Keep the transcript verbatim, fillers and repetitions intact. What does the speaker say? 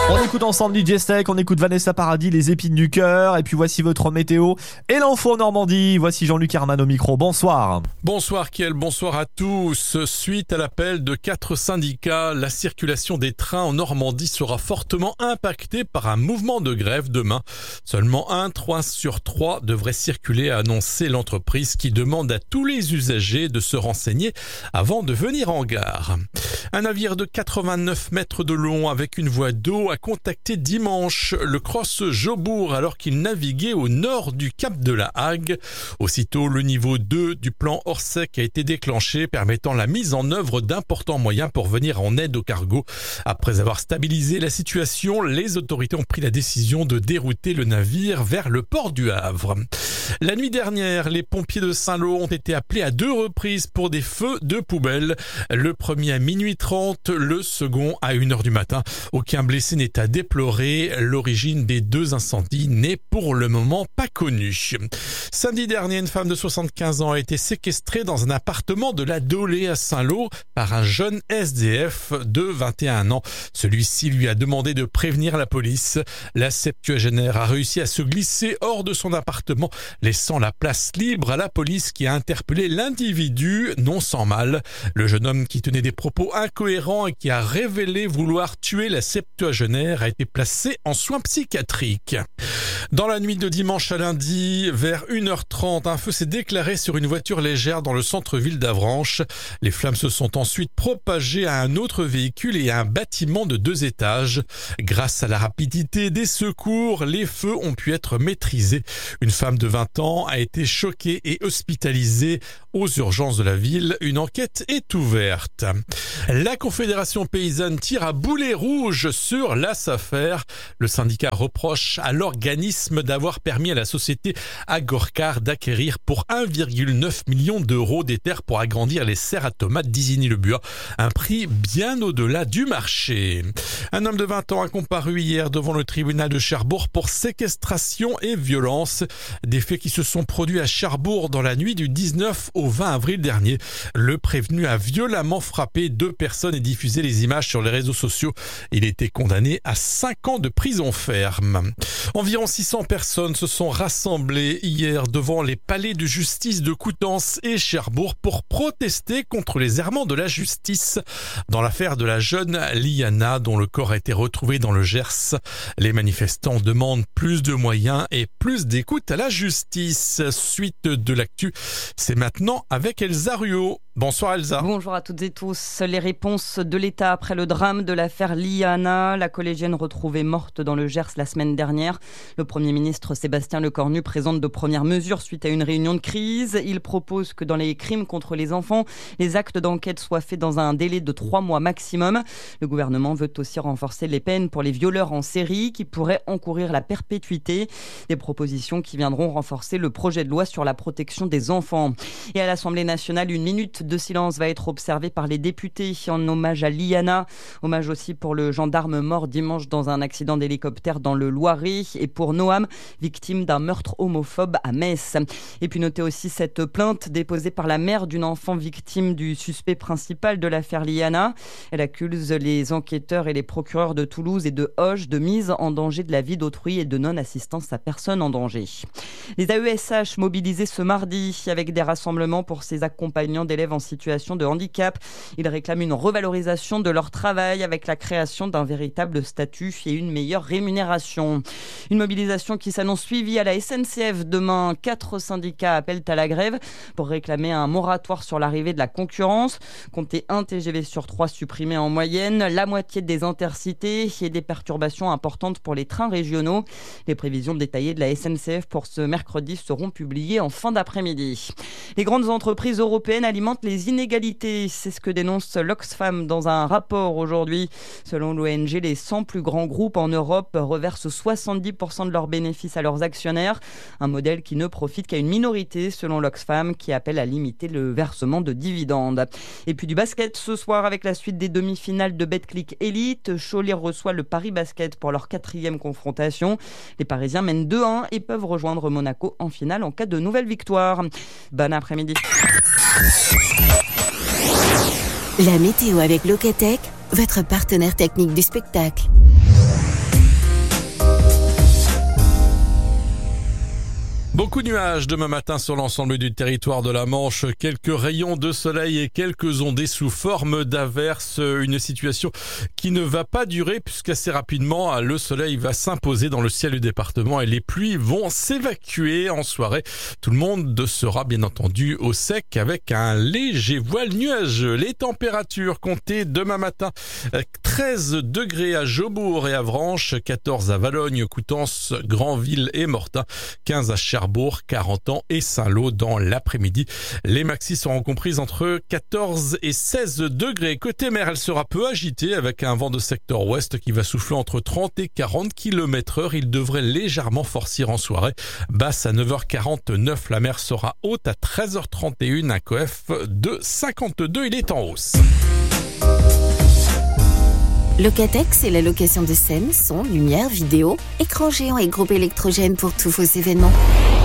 On écoute ensemble D J Steak, on écoute Vanessa Paradis, les épines du cœur, et puis voici votre météo et l'info en Normandie. Voici Jean-Luc Herman au micro, bonsoir. Bonsoir Kiel, bonsoir à tous. Suite à l'appel de quatre syndicats, la circulation des trains en Normandie sera fortement impactée par un mouvement de grève demain. Seulement un train sur trois devrait circuler, a annoncé l'entreprise qui demande à tous les usagers de se renseigner avant de venir en gare. Un navire de quatre-vingt-neuf mètres de long avec une voie d'eau a contacté dimanche le Cross Jobourg alors qu'il naviguait au nord du cap de la Hague. Aussitôt, le niveau deux du plan Orsec a été déclenché, permettant la mise en œuvre d'importants moyens pour venir en aide au cargo. Après avoir stabilisé la situation, les autorités ont pris la décision de dérouter le navire vers le port du Havre. La nuit dernière, les pompiers de Saint-Lô ont été appelés à deux reprises pour des feux de poubelle. Le premier à minuit trente, le second à une heure du matin. Aucun blessé n'est à déplorer. L'origine des deux incendies n'est pour le moment pas connue. Samedi dernier, une femme de soixante-quinze ans a été séquestrée dans un appartement de la Dolée à Saint-Lô par un jeune S D F de vingt et un ans. Celui-ci lui a demandé de prévenir la police. La septuagénaire a réussi à se glisser hors de son appartement, laissant la place libre à la police qui a interpellé l'individu, non sans mal. Le jeune homme qui tenait des propos incohérents et qui a révélé vouloir tuer la septuagénaire a été placé en soins psychiatriques. Dans la nuit de dimanche à lundi, vers une heure trente, un feu s'est déclaré sur une voiture légère dans le centre-ville d'Avranches. Les flammes se sont ensuite propagées à un autre véhicule et à un bâtiment de deux étages. Grâce à la rapidité des secours, les feux ont pu être maîtrisés. Une femme de vingt ans a été choquée et hospitalisée aux urgences de la ville. Une enquête est ouverte. La Confédération paysanne tire à boulet rouge sur la SAFER. Le syndicat reproche à l'organisme d'avoir permis à la société Agorcar d'acquérir pour un virgule neuf million d'euros des terres pour agrandir les serres à tomates d'Isigny-le-Buat, un prix bien au-delà du marché. Un homme de vingt ans a comparu hier devant le tribunal de Cherbourg pour séquestration et violence, des faits qui se sont produits à Cherbourg dans la nuit du dix-neuf au vingt avril dernier. Le prévenu a violemment frappé deux personnes et diffusé les images sur les réseaux sociaux. Il a été condamné à cinq ans de prison ferme. Environ six cents personnes se sont rassemblées hier devant les palais de justice de Coutances et Cherbourg pour protester contre les errements de la justice dans l'affaire de la jeune Liana dont le corps a été retrouvé dans le Gers. Les manifestants demandent plus de moyens et plus d'écoute à la justice. Suite de l'actu, c'est maintenant avec Elsa Ruot. Bonsoir Elsa. Bonjour à toutes et tous. Les réponses de l'État après le drame de l'affaire Liana, la collégienne retrouvée morte dans le Gers la semaine dernière. Le Premier ministre Sébastien Lecornu présente de premières mesures suite à une réunion de crise. Il propose que dans les crimes contre les enfants, les actes d'enquête soient faits dans un délai de trois mois maximum. Le gouvernement veut aussi renforcer les peines pour les violeurs en série qui pourraient encourir la perpétuité. Des propositions qui viendront renforcer le projet de loi sur la protection des enfants. Et à l'Assemblée nationale, une minute de silence va être observée par les députés en hommage à Liana. Hommage aussi pour le gendarme mort dimanche dans un accident d'hélicoptère dans le Loiret et pour Noam, victime d'un meurtre homophobe à Metz. Et puis notez aussi cette plainte déposée par la mère d'une enfant victime du suspect principal de l'affaire Liana. Elle accuse les enquêteurs et les procureurs de Toulouse et de Auch de mise en danger de la vie d'autrui et de non-assistance à personne en danger. Les A E S H mobilisés ce mardi avec des rassemblements pour ces accompagnants d'élèves en situation de handicap. Ils réclament une revalorisation de leur travail avec la création d'un véritable statut et une meilleure rémunération. Une mobilisation qui s'annonce suivie à la S N C F. Demain, quatre syndicats appellent à la grève pour réclamer un moratoire sur l'arrivée de la concurrence. Comptez un T G V sur trois supprimé en moyenne, la moitié des intercités et des perturbations importantes pour les trains régionaux. Les prévisions détaillées de la S N C F pour ce mercredi seront publiées en fin d'après-midi. Les grandes entreprises européennes alimentent les inégalités. C'est ce que dénonce l'Oxfam dans un rapport aujourd'hui. Selon l'O N G, les cent plus grands groupes en Europe reversent soixante-dix pour cent de leurs bénéfices à leurs actionnaires. Un modèle qui ne profite qu'à une minorité, selon l'Oxfam, qui appelle à limiter le versement de dividendes. Et puis du basket ce soir avec la suite des demi-finales de Betclic Elite. Cholet reçoit le Paris Basket pour leur quatrième confrontation. Les Parisiens mènent deux un et peuvent rejoindre Monaco en finale en cas de nouvelle victoire. Bon après-midi. La météo avec Locatech, votre partenaire technique du spectacle. Beaucoup de nuages demain matin sur l'ensemble du territoire de la Manche. Quelques rayons de soleil et quelques ondées sous forme d'averses. Une situation qui ne va pas durer puisqu'assez rapidement, le soleil va s'imposer dans le ciel du département et les pluies vont s'évacuer en soirée. Tout le monde sera bien entendu au sec avec un léger voile nuageux. Les températures comptées demain matin, treize degrés à Jobourg et Avranches, quatorze à Valognes, Coutances, Granville et Mortain, quinze à Cherbourg, Carentan et Saint-Lô dans l'après-midi. Les maxis seront comprises entre quatorze et seize degrés. Côté mer, elle sera peu agitée avec un vent de secteur ouest qui va souffler entre trente et quarante kilomètres heure. Il devrait légèrement forcir en soirée. Basse à neuf heures quarante-neuf, la mer sera haute à treize heures trente et un, un C O F de cinquante-deux. Il est en hausse. Locatex et la location de scène, son, lumière, vidéo, écran géant et groupe électrogène pour tous vos événements.